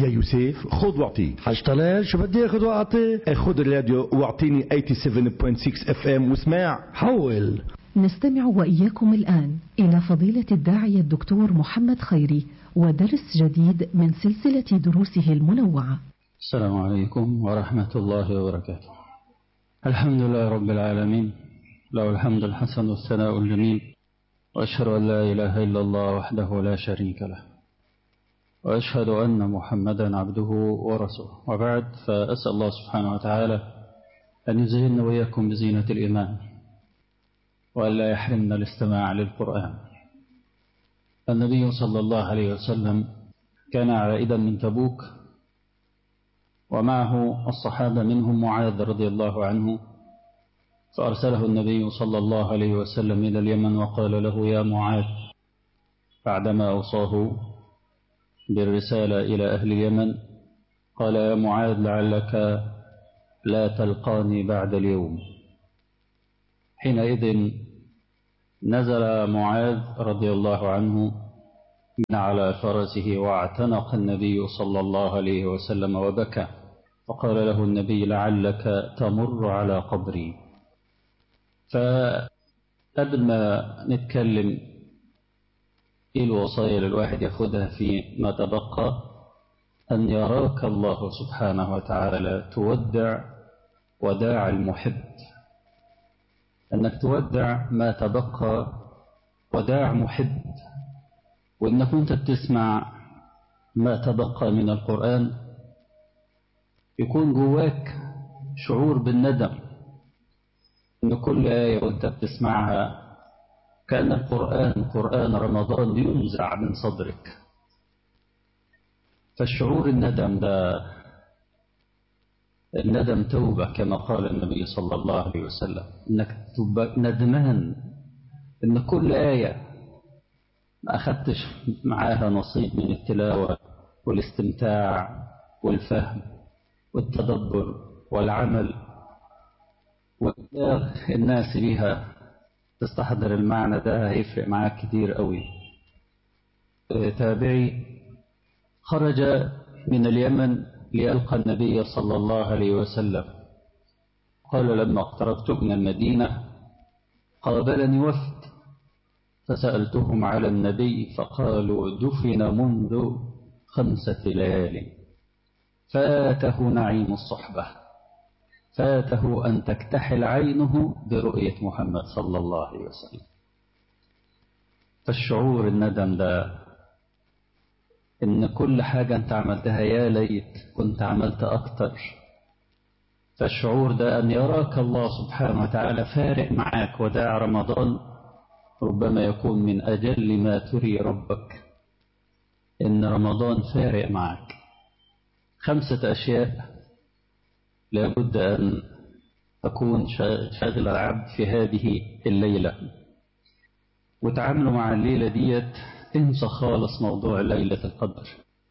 يا يوسف خذ واعطي. حاج طلال شو بدي اخذ واعطي؟ خذ الراديو واعطيني 87.6 اف ام واسمع. حول. نستمع وإياكم الآن إلى فضيلة الداعية الدكتور محمد خيري ودرس جديد من سلسلة دروسه المنوعة. السلام عليكم ورحمة الله وبركاته. الحمد لله رب العالمين، له الحمد الحسن والثناء الجميل، وأشهد أن لا إله إلا الله وحده لا شريك له، وأشهد أن محمدا عبده ورسوله، وبعد، فأسأل الله سبحانه وتعالى أن يزيننا وإياكم بزينة الإيمان، وألا يحرمنا الاستماع للقرآن. النبي صلى الله عليه وسلم كان عائدا من تبوك، ومعه الصحابة منهم معاذ رضي الله عنه، فأرسله النبي صلى الله عليه وسلم إلى اليمن وقال له: يا معاذ، بعدما أوصاه بالرسالة إلى أهل اليمن، قال: يا معاذ، لعلك لا تلقاني بعد اليوم. حينئذ نزل معاذ رضي الله عنه من على فرسه واعتنق النبي صلى الله عليه وسلم وبكى، فقال له النبي: لعلك تمر على قبري. فقبل ما نتكلم إيه الوصايا اللي الواحد ياخدها في ما تبقى، أن يراك الله سبحانه وتعالى تودع وداع المحب، أنك تودع ما تبقى وداع محب، وإنك كنت بتسمع ما تبقى من القرآن يكون جواك شعور بالندم، إن كل آية وأنت بتسمعها كأن القرآن قرآن رمضان ينزع من صدرك. فالشعور الندم ده، الندم توبة كما قال النبي صلى الله عليه وسلم، إنك تبقى ندمان إن كل آية ما أخذتش معاها نصيب من التلاوة والاستمتاع والفهم والتدبر والعمل وإبلاغ الناس بها تستحضر المعنى ده، هيفرق معاك كتير قوي. تابعي خرج من اليمن ليلقى النبي صلى الله عليه وسلم، قال: لما اقتربت من المدينة قابلني وفد، فسألتهم على النبي فقالوا: دفن منذ 5 ليال، فاته نعيم الصحبة، فاته أن تكتحل عينه برؤية محمد صلى الله عليه وسلم. فالشعور الندم ده، إن كل حاجة أنت عملتها يا ليت كنت عملت أكتر. فالشعور ده أن يراك الله سبحانه وتعالى فارق معاك وداع رمضان ربما يكون من أجل ما تري ربك، إن رمضان فارق معاك. 5 أشياء لابد أن تكون شاغل العبد في هذه الليلة، وتعاملوا مع الليلة ديت. انسى خالص موضوع ليلة القدر،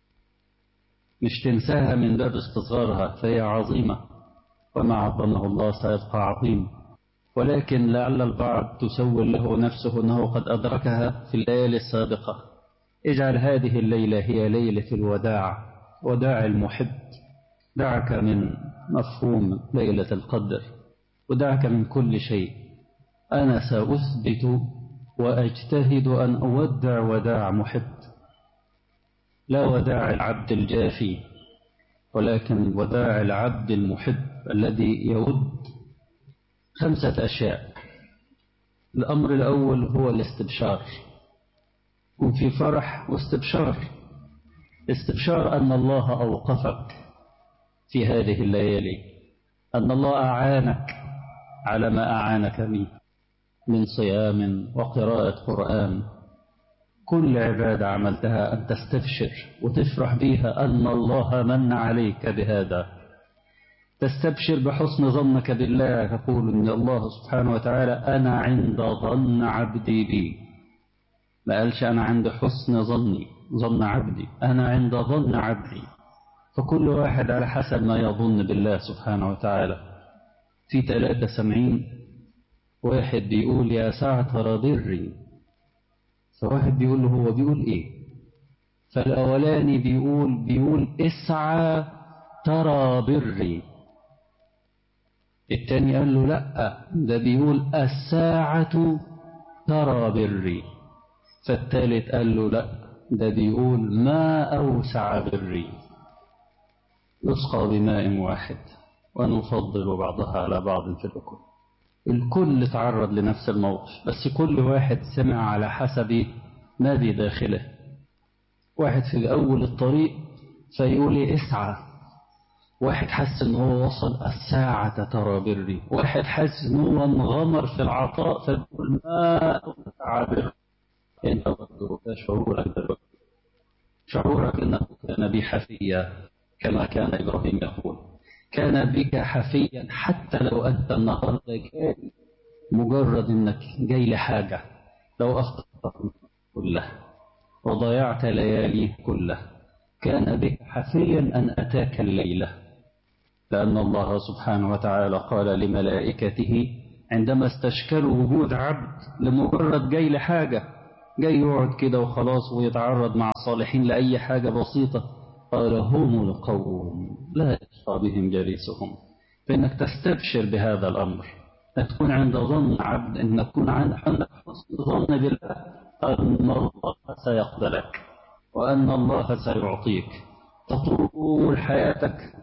مش تنساها من باب استصغارها، فهي عظيمة، وما عظمه الله سيبقى عظيم، ولكن لعل البعض تسول له نفسه أنه قد أدركها في الليالي السابقة. اجعل هذه الليلة هي ليلة الوداع، وداع المحب. دعك من مفهوم ليلة القدر، ودعك من كل شيء. أنا سأثبت وأجتهد أن أودع وداع محب، لا وداع العبد الجافي، ولكن وداع العبد المحب الذي يود. 5 أشياء. الأمر الأول هو الاستبشار. كن في فرح واستبشار، استبشار أن الله أوقفك في هذه الليالي، أن الله أعانك على ما أعانك به من صيام وقراءة قرآن. كل عبادة عملتها أن تستبشر وتفرح بها أن الله من عليك بهذا. تستبشر بحسن ظنك بالله، تقول إن الله سبحانه وتعالى: أنا عند ظن عبدي بي. ما قالش أنا عند حسن ظن عبدي، أنا عند ظن عبدي. فكل واحد على حسب ما يظن بالله سبحانه وتعالى. في 3 سامعين، واحد بيقول: يا سعتر ضري، فواحد بيقول له: هو بيقول إيه؟ فالأولاني بيقول اسعى ترى بري، التاني قال له لا، ده بيقول الساعة ترى بري، فالتالت قال له لا، ده بيقول ما أوسع بري. يسقى بماء واحد ونفضل بعضها على بعض في الأكل. الكل تعرض لنفس الموقف، بس كل واحد سمع على حسب ما بداخله. واحد في أول الطريق فيقول لي اسعى، واحد حس ان هو وصل الساعة ترى بري، واحد حس ان هو انغمر في العطاء فيقول ما أوسع بري. انت برضه شعورك دلوقتي، شعورك انك كان بي حفيا كما كان ابراهيم يقول، كان بك حفيا حتى لو انت النهارده جاي مجرد انك جاي لحاجه، لو اخطأت كله وضيعت ليالي كله كان بك حفيا ان اتاك الليله، لان الله سبحانه وتعالى قال لملائكته عندما استشكلوا وجود عبد لمجرد جاي لحاجه، جاي يقعد كده وخلاص ويتعرض مع الصالحين لأي حاجة بسيطة، قال هم القوم لا يشقى بهم جليسهم. فإنك تستبشر بهذا الأمر، أن تكون عند ظن عبد، أن تكون عندك حسن ظن بالله أن الله سيقبلك وأن الله سيعطيك. تطول حياتك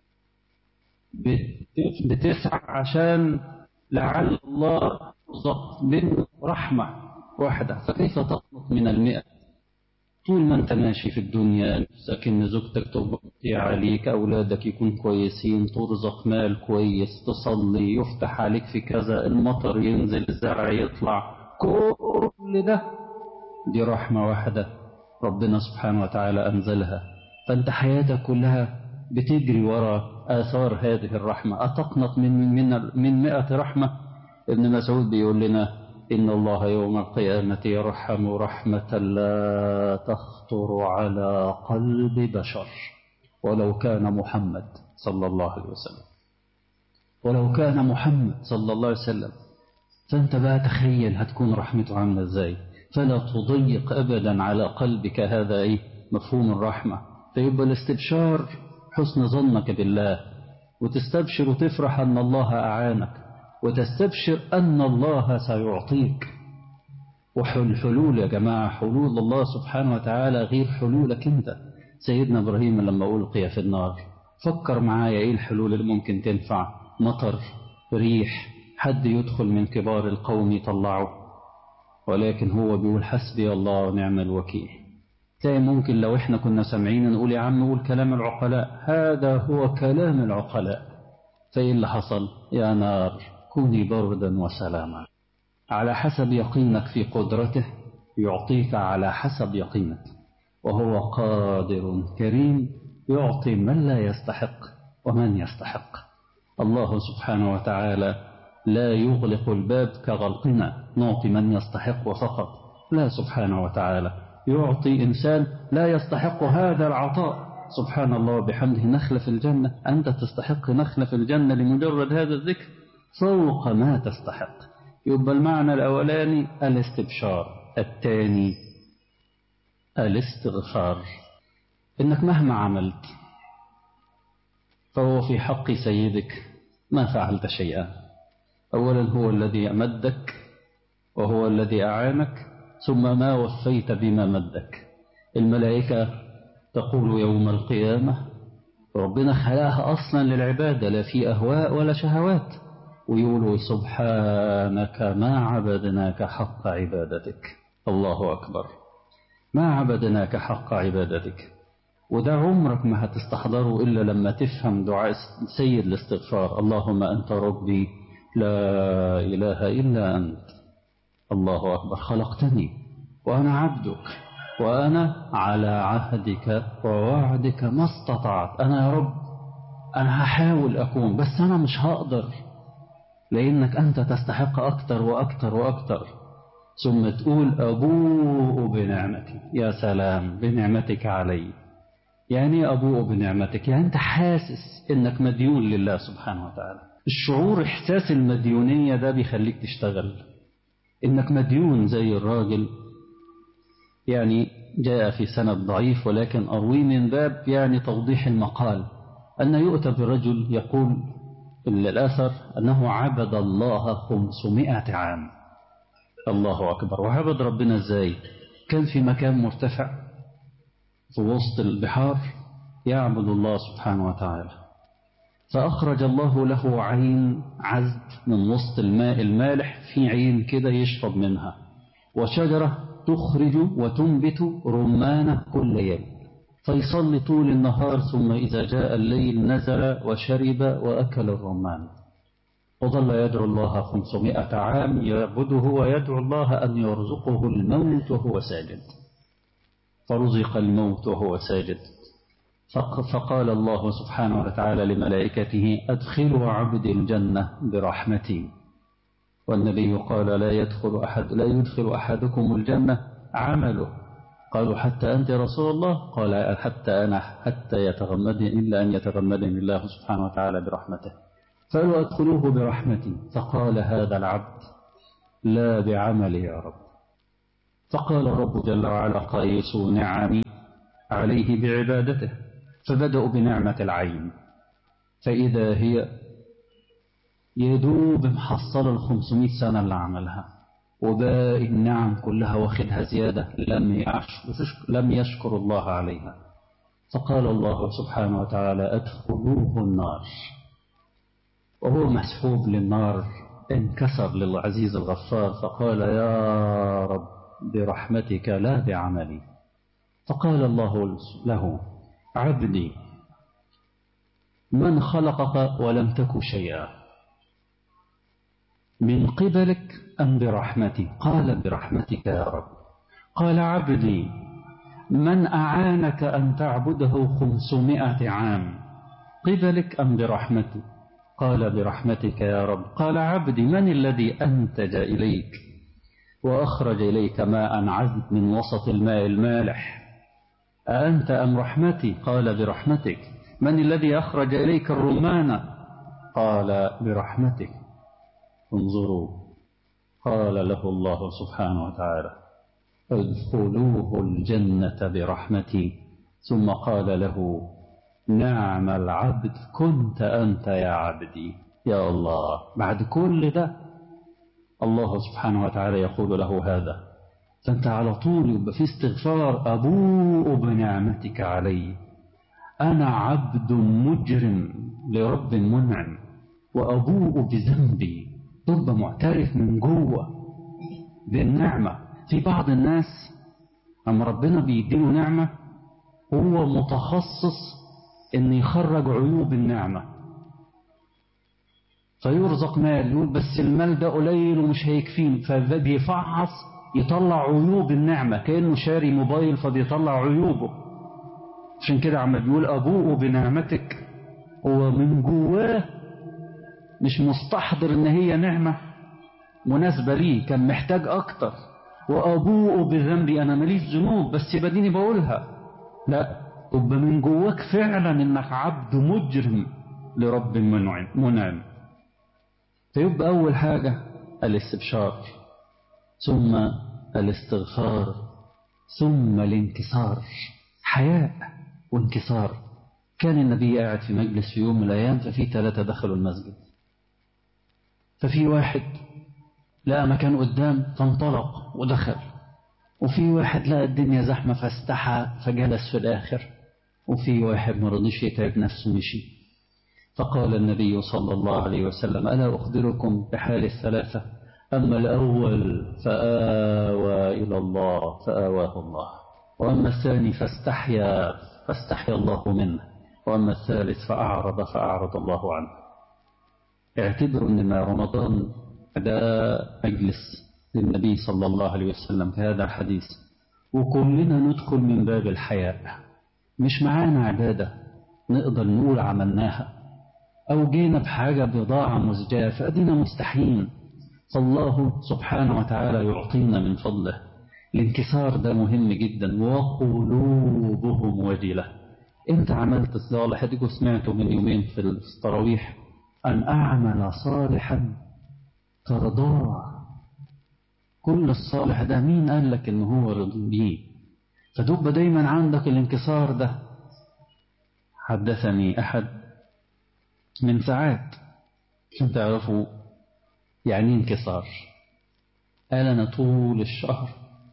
بتسعى عشان لعل الله يرزق منه رحمة واحدة، فكيف تقنط من 100؟ طول ما انت ماشي في الدنيا نفسك ان زوجتك تبقى عليك، اولادك يكون كويسين، ترزق مال كويس، تصلي، يفتح عليك في كذا، المطر ينزل، الزرع يطلع، كل ده دي رحمة واحدة ربنا سبحانه وتعالى انزلها. فانت حياتك كلها بتجري وراء آثار هذه الرحمة. أتقنط من 100 رحمة؟ ابن مسعود بيقول لنا إن الله يوم القيامة يرحم رحمة لا تخطر على قلب بشر ولو كان محمد صلى الله عليه وسلم، ولو كان محمد صلى الله عليه وسلم. فأنت بقى تخيل هتكون رحمته عاملة إزاي. فلا تضيق أبدا على قلبك هذا مفهوم الرحمة. فيبقى الاستبشار حسن ظنك بالله، وتستبشر وتفرح أن الله أعانك، وتستبشر أن الله سيعطيك. وحلول يا جماعة، حلول الله سبحانه وتعالى غير حلولك أنت. سيدنا إبراهيم لما ألقي في النار فكر معايا إيه الحلول اللي ممكن تنفع؟ مطر، ريح، حد يدخل من كبار القوم يطلعه، ولكن هو بيقول حسبي الله ونعم الوكيل. تلاقي ممكن لو احنا كنا سامعين نقول يا عم قول كلام العقلاء، هذا هو كلام العقلاء. فإيه اللي حصل؟ يا نار كوني بردا وسلاما. على حسب يقينك في قدرته يعطيك على حسب يقينك، وهو قادر كريم يعطي من لا يستحق ومن يستحق. الله سبحانه وتعالى لا يغلق الباب كغلقنا نعطي من يستحق فقط، لا، سبحانه وتعالى يعطي إنسان لا يستحق هذا العطاء. سبحان الله وبحمده، نخلة في الجنة، أنت تستحق نخلة في الجنة لمجرد هذا الذكر فوق ما تستحق. يبقى المعنى الأولاني الاستبشار، الثاني الاستغفار، إنك مهما عملت فهو في حق سيدك ما فعلت شيئا. أولا هو الذي أمدك وهو الذي أعانك، ثم ما وفيت بما مدك. الملائكة تقول يوم القيامة ربنا خلقها أصلا للعبادة، لا في أهواء ولا شهوات، ويقولوا سبحانك ما عبدناك حق عبادتك. الله أكبر، ما عبدناك حق عبادتك. وده عمرك ما هتستحضره إلا لما تفهم دعاء سيد الاستغفار، اللهم أنت ربي لا إله إلا أنت، الله أكبر، خلقتني وأنا عبدك وأنا على عهدك ووعدك ما استطعت. أنا يا رب أنا هحاول أكون، بس أنا مش هقدر، لأنك أنت تستحق أكتر وأكتر وأكتر. ثم تقول أبوء بنعمتي. يا سلام، بنعمتك علي. يعني أبوء بنعمتك، يعني أنت حاسس إنك مديون لله سبحانه وتعالى. الشعور، إحساس المديونية ده بيخليك تشتغل، إنك مديون زي الراجل. يعني جاء في سند ضعيف، ولكن أروي من باب يعني توضيح المقال، أن يؤتى برجل يقول الأثر أنه عبد الله 500 عام. الله أكبر. وعبد ربنا إزاي؟ كان في مكان مرتفع في وسط البحار يعبد الله سبحانه وتعالى، فأخرج الله له عين عذب من وسط الماء المالح، في عين كده يشرب منها، وشجرة تخرج وتنبت رمانة كل يوم، فيصلي طول النهار، ثم إذا جاء الليل نزل وشرب وأكل الرمان، وظل يدعو الله 500 عام يعبده ويدعو الله أن يرزقه الموت وهو ساجد، فرزق الموت وهو ساجد. فقال الله سبحانه وتعالى لملائكته أدخلوا عبدي الجنة برحمتي. والنبي قال لا يدخل أحدكم الجنة عمله. قالوا حتى أنت يا رسول الله؟ قال حتى أنا، حتى يتغمدني إلا أن يتغمدني الله سبحانه وتعالى برحمته. قالوا أدخلوه برحمتي. فقال هذا العبد لا بعملي يا رب. فقال الرب جل وعلا قيسوا نعمي عليه بعبادته، فبدأوا بنعمة العين، فإذا هي يدوب محصل 500 سنة اللي عملها، وباقي النعم كلها واخدها زيادة، لم يشكر الله عليها. فقال الله سبحانه وتعالى أدخلوه النار، وهو مسحوب للنار انكسر للعزيز الغفار، فقال يا رب برحمتك لا بعملي. فقال الله له عبدي من خلقك ولم تك شيئا، من قبلك أم برحمتي؟ قال برحمتك يا رب. قال عبدي من أعانك أن تعبده 500 عام، قبلك أم برحمتي؟ قال برحمتك يا رب. قال عبدي من الذي أنتج إليك وأخرج إليك ماء عذب من وسط الماء المالح، أأنت أم رحمتي؟ قال برحمتك. من الذي أخرج إليك الرمان؟ قال برحمتك. انظروا، قال له الله سبحانه وتعالى ادخلوه الجنة برحمتي، ثم قال له نعم العبد كنت أنت يا عبدي. يا الله، بعد كل ده الله سبحانه وتعالى يقول له هذا، فأنت على طول يبقى في استغفار، أبوء بنعمتك علي، أنا عبد مجرم لرب منعم وأبوء بذنبي، تبقى معترف من جوه بالنعمة. في بعض الناس أما ربنا بيديله نعمة هو متخصص إن يخرج عيوب النعمة، فيرزق مال، يقول بس المال ده قليل ومش هيكفيني، فبيفعص يطلع عيوب النعمة، كأنه شاري موبايل فبيطلع عيوبه. عشان كده عم بيقول أبوء بنعمتك، هو من جواه مش مستحضر إن هي نعمة مناسبة ليه، كان محتاج أكتر. وأبوء بذنبي، أنا ماليش ذنوب بس بديني بقولها. لا، تبقى من جواك فعلا إنك عبد مجرم لرب منعم. فيبقى أول حاجة الاستبشار، ثم الاستغفار، ثم الانكسار، حياء وانكسار. كان النبي قاعد في مجلس في يوم من الأيام، ففي 3 دخلوا المسجد، ففي واحد لقى مكان قدام فانطلق ودخل، وفي واحد لقى الدنيا زحمة فاستحى فجلس في الآخر، وفي واحد مرضيش يتعب نفسه مشي. فقال النبي صلى الله عليه وسلم ألا أخبركم بحال 3؟ أما الأول فآوى إلى الله فآواه الله، وأما الثاني فاستحيا الله منه، وأما الثالث فأعرض الله عنه. اعتبروا أن رمضان ده مجلس للنبي صلى الله عليه وسلم في هذا الحديث، وكلنا ندخل من باب الحياء، مش معانا عبادة نقدر نقول عملناها، أو جينا بحاجة بضاعة مزجاة فأدينا مستحيين، فالله سبحانه وتعالى يعطينا من فضله. الانكسار ده مهم جدا. وقلوبهم وجلة. انت عملت الصالح، اديكوا سمعتوا من يومين في التراويح أن أعمل صالحا ترضاه. كل الصالح ده مين قال لك إن هو رضي بيه؟ فتبقى دايما عندك الانكسار ده. حدثني أحد من ساعات عشان تعرفوا يعني انكسار، قال أنا طول الشهر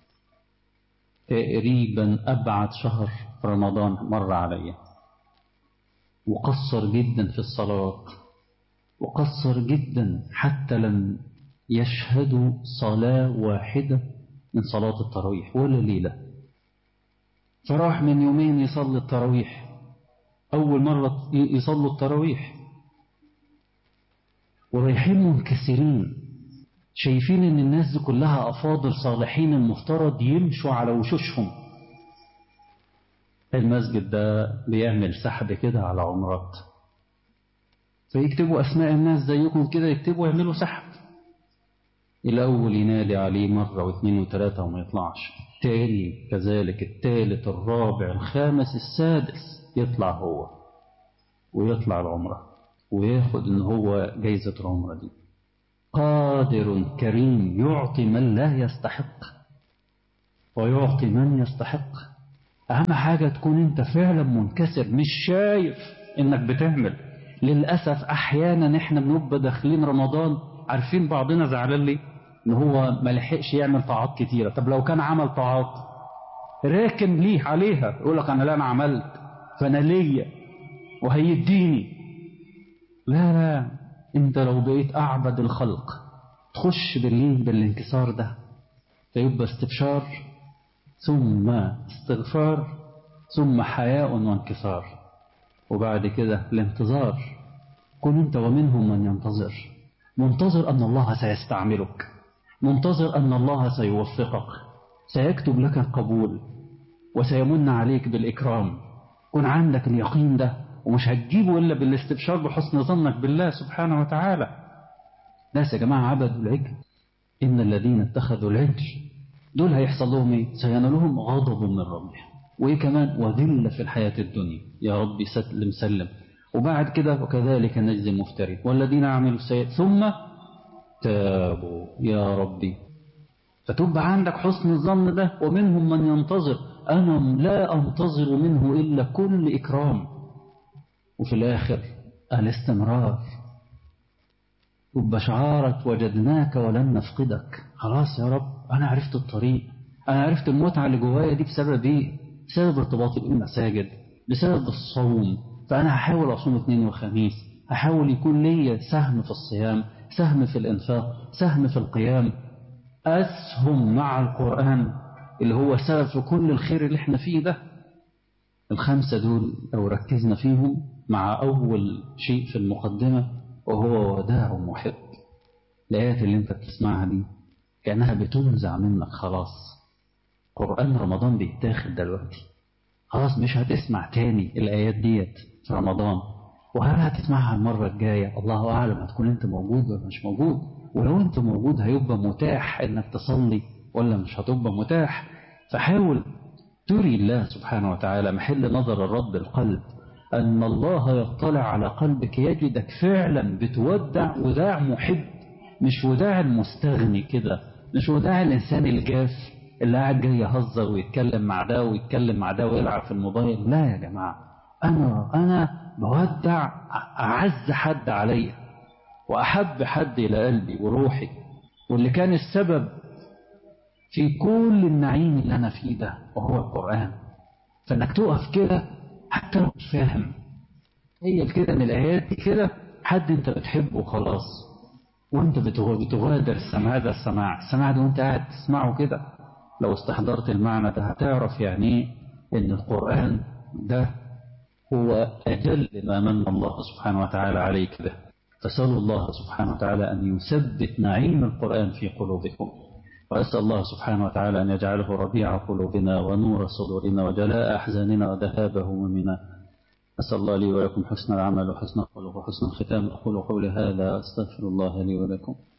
تقريبا أبعد شهر رمضان مر عليا، وقصر جدا في الصلاة، وقصر جدا حتى لم يشهدوا صلاة واحدة من صلاة التراويح ولا ليلة. فراح من يومين يصلي التراويح، أول مرة يصلوا التراويح، ورايحين منكسرين، شايفين ان الناس دي كلها أفاضل صالحين المفترض يمشوا على وشوشهم. المسجد ده بيعمل سحب كده على عمرات، فيكتبوا أسماء الناس زيكم كده، يكتبوا يعملوا سحب. الأول ينادي عليه مرة واثنين وثلاثة وما يطلعش، التاني كذلك، الثالث، الرابع، الخامس، السادس، يطلع هو ويطلع العمرة وياخد ان هو جايزة العمرة دي. قادر كريم يعطي من لا يستحق ويعطي من يستحق. أهم حاجة تكون أنت فعلا منكسر، مش شايف إنك بتعمل. للأسف أحيانا إحنا بنبقى داخلين رمضان عارفين بعضنا زعلان ليه؟ إن هو ما لحقش يعمل طاعات كتيرة. طب لو كان عمل طاعات راكن ليه عليها، يقول لك أنا لا أنا عملت فأنا ليا وهيديني. لا لا، أنت لو بقيت أعبد الخلق تخش بالليل بالانكسار ده، فيبقى استبشار ثم استغفار ثم حياء وانكسار، وبعد كده الانتظار. كن أنت ومنهم من ينتظر، منتظر أن الله سيستعملك، منتظر أن الله سيوفقك، سيكتب لك القبول وسيمن عليك بالإكرام. كن عندك اليقين ده، ومش هتجيبه إلا بالاستبشار بحسن ظنك بالله سبحانه وتعالى. ناس يا جماعة عبدوا العجل، إن الذين اتخذوا العجل دول هيحصل لهم إيه؟ سينالهم غضب من ربهم، وإيه كمان؟ وذلة في الحياة الدنيا. يا ربي سلم سلم. وبعد كده وكذلك نجزي المفترين والذين عملوا السيئات ثم تابوا يا ربي. فتبقى عندك حسن الظن ده. ومنهم من ينتظر، أنا لا أنتظر منه إلا كل إكرام. وفي الآخر الاستمرار. تبقى شعارك وجدناك ولن نفقدك. خلاص يا رب أنا عرفت الطريق، أنا عرفت المتعة اللي جوايا دي بسبب إيه؟ بسبب ارتباطي بالمساجد، بسبب الصوم. فأنا هحاول أصوم اثنين وخميس، هحاول يكون لي سهم في الصيام، سهم في الإنفاق، سهم في القيام، أسهم مع القرآن اللي هو سبب في كل الخير اللي احنا فيه ده. الخمسة دول لو ركزنا فيهم مع أول شيء في المقدمة وهو وداع محب. الآيات اللي انت بتسمعها دي كأنها بتنزع منك خلاص. قرآن رمضان بيتاخد دلوقتي خلاص، مش هتسمع تاني الآيات ديت في رمضان. وهل هتسمعها المرة الجاية؟ الله أعلم هتكون انت موجود ولا مش موجود. ولو انت موجود هيبقى متاح انك تصلي ولا مش هتبقى متاح. فحاول تري الله سبحانه وتعالى محل نظر الرب القلب، أن الله يطلع على قلبك يجدك فعلا بتودع وداع محب، مش وداع المستغني كده، مش وداع الإنسان الجاف اللي قاعد جاي يهزر ويتكلم مع ده ويتكلم مع ده ويلعب في الموبايل. لا يا جماعة، أنا بودع أعز حد عليا وأحب حد إلى قلبي وروحي، واللي كان السبب في كل النعيم اللي أنا فيه ده وهو القرآن. فإنك تقف كده حتى لو مش فاهم، هي كده من الآيات دي كده حد أنت بتحبه خلاص، وأنت بتغادر السماع ده وأنت قاعد تسمعه كده. لو استحضرت المعنى ده هتعرف يعني إيه إن القرآن ده هو أجل ما من الله سبحانه وتعالى عليك به. فسألوا الله سبحانه وتعالى أن يثبت نعيم القرآن في قلوبكم، وأسأل الله سبحانه وتعالى أن يجعله ربيع قلوبنا ونور صدورنا وجلاء أحزاننا وذهاب همومنا. أسأل الله لي ولكم حسن العمل وحسن الخلق وحسن الختام. أقول قولي هذا أستغفر الله لي ولكم.